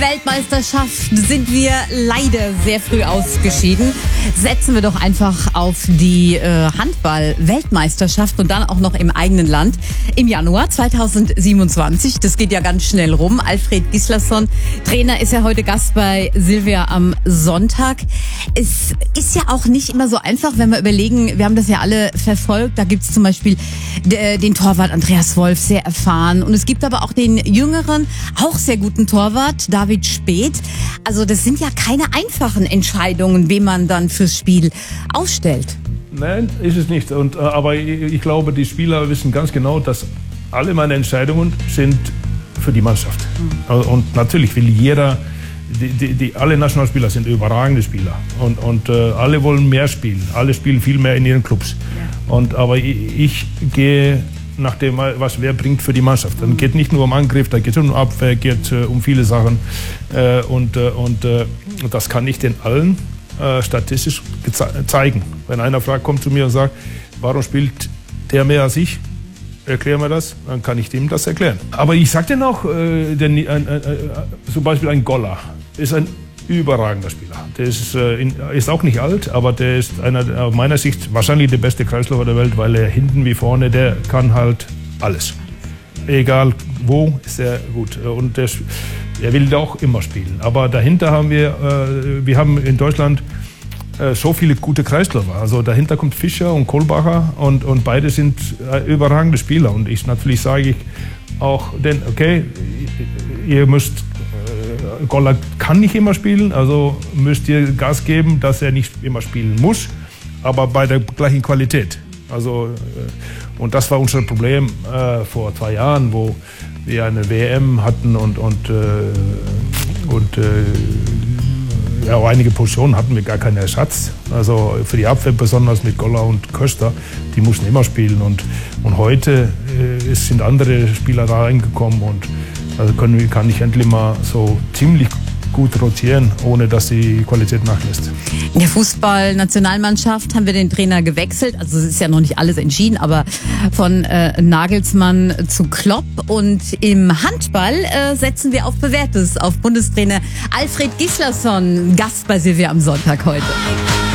Weltmeisterschaft sind wir leider sehr früh ausgeschieden. Setzen wir doch einfach auf die Handball-Weltmeisterschaft und dann auch noch im eigenen Land im Januar 2027. Das geht ja ganz schnell rum. Alfred Gislason, Trainer, ist ja heute Gast bei Silvia am Sonntag. Es ist ja auch nicht immer so einfach, wenn wir überlegen, wir haben das ja alle verfolgt. Da gibt es zum Beispiel den Torwart Andreas Wolf, sehr erfahren. Und es gibt aber auch den jüngeren, auch sehr guten Torwart, David Späth. Also das sind ja keine einfachen Entscheidungen, wen man dann fürs Spiel aufstellt. Nein, ist es nicht. Aber ich glaube, die Spieler wissen ganz genau, dass alle meine Entscheidungen sind für die Mannschaft. Und natürlich will jeder, alle Nationalspieler sind überragende Spieler. Und alle wollen mehr spielen. Alle spielen viel mehr in ihren Clubs. Ja. Aber ich gehe nach dem, was wer bringt für die Mannschaft. Dann geht nicht nur um Angriff, da geht es um Abwehr, geht um viele Sachen. Und das kann ich den allen statistisch zeigen. Wenn einer kommt zu mir und sagt, warum spielt der mehr als ich? Erklär mir das, dann kann ich dem das erklären. Aber ich sag dir noch, zum Beispiel ein Goller ist ein überragender Spieler. Der ist auch nicht alt, aber der ist aus meiner Sicht wahrscheinlich der beste Kreisläufer der Welt, weil er hinten wie vorne, der kann halt alles. Egal wo, ist er gut. Und er will auch immer spielen. Aber dahinter haben wir haben in Deutschland so viele gute Kreisläufer. Also dahinter kommt Fischer und Kohlbacher und beide sind überragende Spieler. Und natürlich sage ich auch, okay, ihr müsst, Goller kann nicht immer spielen, also müsst ihr Gas geben, dass er nicht immer spielen muss, aber bei der gleichen Qualität. Also, und das war unser Problem vor 2 Jahren, wo wir eine WM hatten und einige Positionen hatten wir gar keinen Ersatz. Also für die Abwehr, besonders mit Goller und Köster, die mussten immer spielen. Und heute sind andere Spieler da reingekommen und also kann ich endlich mal so ziemlich gut rotieren, ohne dass die Qualität nachlässt. In der Fußballnationalmannschaft haben wir den Trainer gewechselt. Also es ist ja noch nicht alles entschieden, aber von Nagelsmann zu Klopp. Und im Handball setzen wir auf Bewährtes, auf Bundestrainer Alfred Gislason, Gast bei Silvia am Sonntag heute.